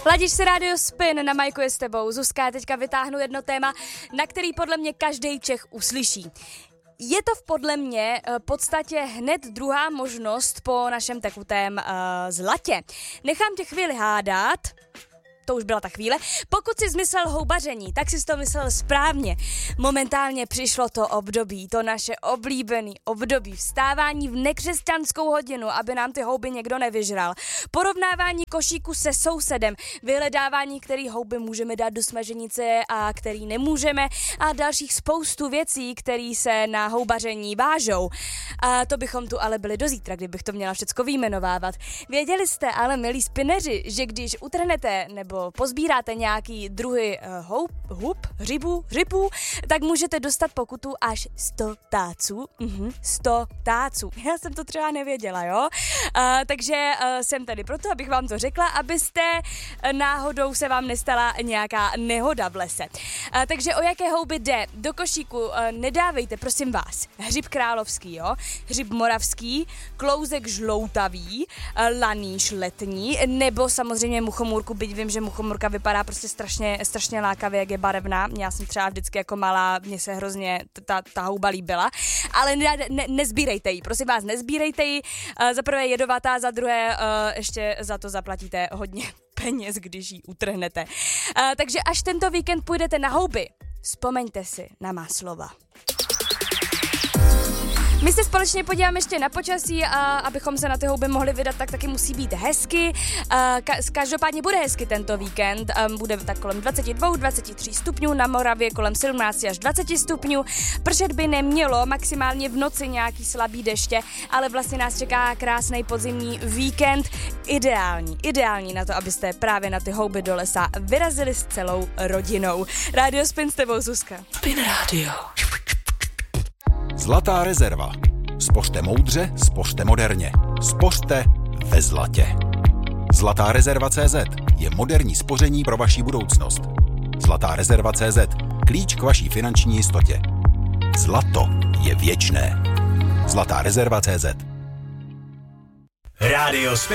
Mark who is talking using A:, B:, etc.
A: Ladíš si Radio Spin, na Majku je s tebou. Zuzka, teďka vytáhnu jedno téma, na který podle mě každý Čech uslyší. Je to podle mě v podstatě hned druhá možnost po našem tekutém zlatě. Nechám tě chvíli hádat. To už byla ta chvíle. Pokud jsi zmyslel houbaření, tak jsi to myslel správně. Momentálně přišlo to období, to naše oblíbené období vstávání v nekřesťanskou hodinu, aby nám ty houby někdo nevyžral. Porovnávání košíku se sousedem, vyhledávání, který houby můžeme dát do smaženice a který nemůžeme a dalších spoustu věcí, které se na houbaření vážou. A to bychom tu ale byli do zítra, kdybych to měla všecko vyjmenovávat. Věděli jste ale, milí spineři, že když utrhnete nebo pozbíráte nějaký druhy hřibů, tak můžete dostat pokutu až 100 táců. 100 táců. Já jsem to třeba nevěděla, jo? Takže jsem tady proto, abych vám to řekla, abyste náhodou se vám nestala nějaká nehoda v lese. Takže o jaké houby jde? Do košíku nedávejte, prosím vás, hřib královský, jo? Hřib moravský, klouzek žloutavý, laníš letní, nebo samozřejmě muchomůrku, byť vím, že muchomůrka vypadá prostě strašně lákavě, jak je barevná. Já jsem třeba vždycky jako malá, mně se hrozně ta houba líbila, ale nezbírejte ji, prosím vás, nezbírejte ji. Za prvé jedovatá, za druhé ještě za to zaplatíte hodně peněz, když ji utrhnete. Takže až tento víkend půjdete na houby, vzpomeňte si na má slova. My se společně podíváme ještě na počasí a abychom se na ty houby mohli vydat, tak taky musí být hezky. Každopádně bude hezky tento víkend. Bude tak kolem 22-23 stupňů, na Moravě kolem 17 až 20 stupňů. Pršet by nemělo, maximálně v noci nějaký slabý deště, ale vlastně nás čeká krásný podzimní víkend. Ideální na to, abyste právě na ty houby do lesa vyrazili s celou rodinou. Radio Spin s tebou, Zuzka.
B: Spin Radio.
C: Zlatá rezerva. Spořte moudře, spořte moderně. Spořte ve zlatě. Zlatá rezerva.cz je moderní spoření pro vaši budoucnost. Zlatá rezerva.cz. Klíč k vaší finanční jistotě. Zlato je věčné. Zlatá rezerva.cz.
B: Radio Spin.